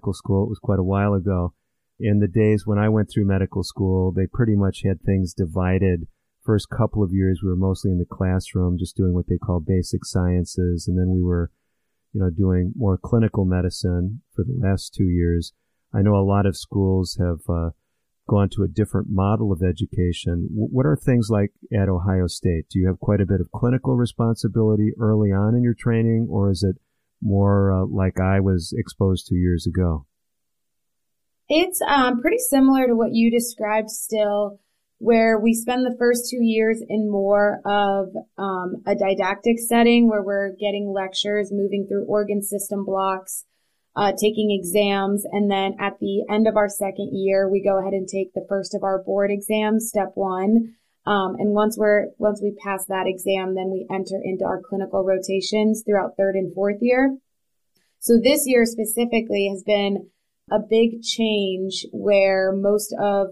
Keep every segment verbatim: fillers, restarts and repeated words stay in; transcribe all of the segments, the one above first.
medical school. It was quite a while ago. In the days when I went through medical school, they pretty much had things divided. First couple of years, we were mostly in the classroom, just doing what they call basic sciences. And then we were, you know, doing more clinical medicine for the last two years. I know a lot of schools have uh, gone to a different model of education. W- what are things like at Ohio State? Do you have quite a bit of clinical responsibility early on in your training, or is it more uh, like I was exposed to years ago? It's um, pretty similar to what you described still, where we spend the first two years in more of um, a didactic setting where we're getting lectures, moving through organ system blocks, uh, taking exams. And then at the end of our second year, we go ahead and take the first of our board exams, step one. Um, and once we're, once we pass that exam, then we enter into our clinical rotations throughout third and fourth year. So this year specifically has been a big change where most of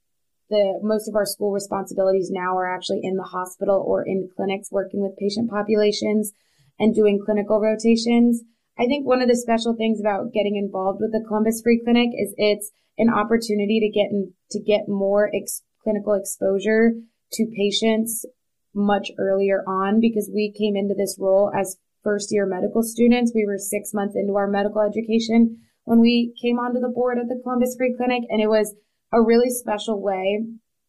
the, most of our school responsibilities now are actually in the hospital or in clinics working with patient populations and doing clinical rotations. I think one of the special things about getting involved with the Columbus Free Clinic is it's an opportunity to get in, to get more ex- clinical exposure to patients much earlier on, because we came into this role as first year medical students. We were six months into our medical education when we came onto the board at the Columbus Free Clinic, and it was a really special way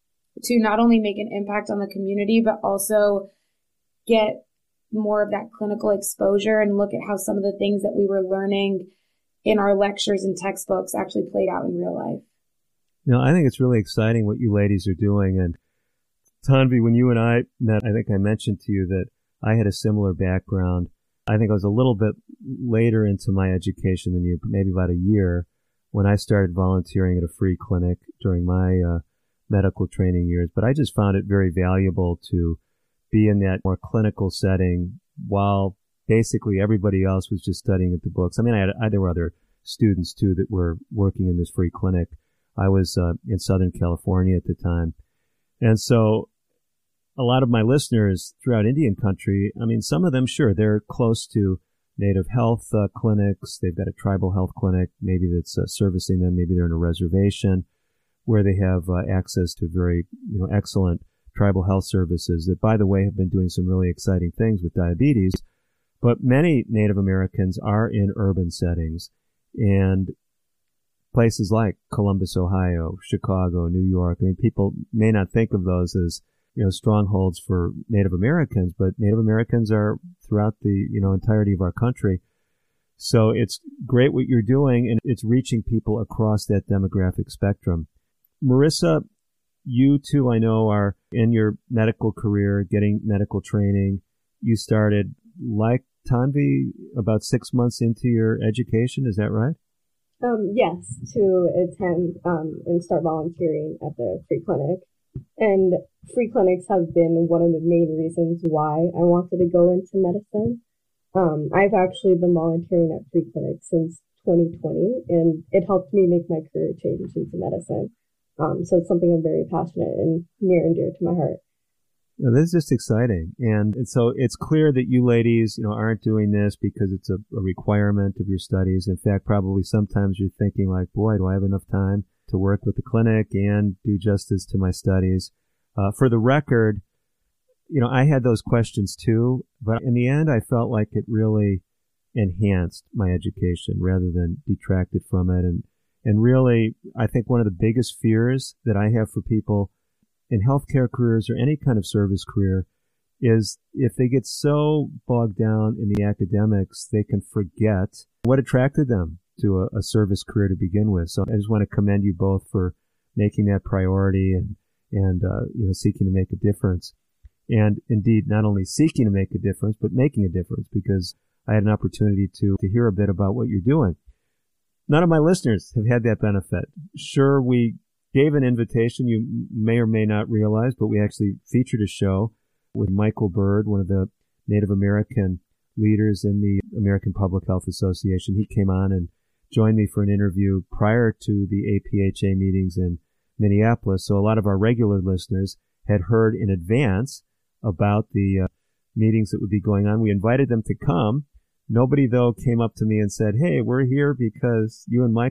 to not only make an impact on the community, but also get more of that clinical exposure and look at how some of the things that we were learning in our lectures and textbooks actually played out in real life. You know, I think it's really exciting what you ladies are doing. And Tanvi, when you and I met, I think I mentioned to you that I had a similar background. I think I was a little bit later into my education than you, but maybe about a year, when I started volunteering at a free clinic during my uh, medical training years. But I just found it very valuable to be in that more clinical setting while basically everybody else was just studying at the books. I mean, I had, I, there were other students too that were working in this free clinic. I was uh, in Southern California at the time. And so a lot of my listeners throughout Indian country, I mean, some of them, sure, they're close to native health uh, clinics. They've got a tribal health clinic, maybe that's uh, servicing them. Maybe they're in a reservation where they have uh, access to very, you know, excellent tribal health services that, by the way, have been doing some really exciting things with diabetes. But many Native Americans are in urban settings, and places like Columbus, Ohio, Chicago, New York. I mean, people may not think of those as, you know, strongholds for Native Americans, but Native Americans are throughout the, you know, entirety of our country. So it's great what you're doing, and it's reaching people across that demographic spectrum. Marissa, you too, I know, are in your medical career, getting medical training. You started, like Tanvi, about six months into your education. Is that right? Um, yes, to attend um, and start volunteering at the free clinic. And free clinics have been one of the main reasons why I wanted to go into medicine. Um, I've actually been volunteering at free clinics since twenty twenty, and it helped me make my career change into medicine. Um, so it's something I'm very passionate and near and dear to my heart. Now, this is just exciting. And, and so it's clear that you ladies, you know, aren't doing this because it's a, a requirement of your studies. In fact, probably sometimes you're thinking like, boy, do I have enough time to work with the clinic and do justice to my studies? Uh, for the record, you know, I had those questions too, but in the end, I felt like it really enhanced my education rather than detracted from it. And, and really, I think one of the biggest fears that I have for people in healthcare careers or any kind of service career is if they get so bogged down in the academics, they can forget what attracted them to a, a service career to begin with. So I just want to commend you both for making that priority and, and, uh, you know, seeking to make a difference. And indeed, not only seeking to make a difference, but making a difference, because I had an opportunity to, to hear a bit about what you're doing. None of my listeners have had that benefit. Sure, we gave an invitation, you may or may not realize, but we actually featured a show with Michael Bird, one of the Native American leaders in the American Public Health Association. He came on and joined me for an interview prior to the A P H A meetings in Minneapolis. So a lot of our regular listeners had heard in advance about the uh, meetings that would be going on. We invited them to come. Nobody, though, came up to me and said, hey, we're here because you and Mike